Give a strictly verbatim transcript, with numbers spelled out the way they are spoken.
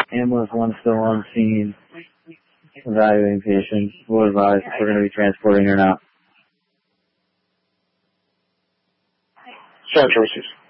Ambulance one still on scene. Evaluating patients. We'll advise if we're going to be transporting or not. Central,